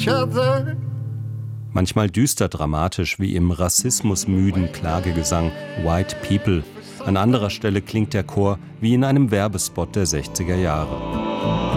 other. Manchmal düster dramatisch wie im rassismusmüden Klagegesang White People. An anderer Stelle klingt der Chor wie in einem Werbespot der 60er Jahre.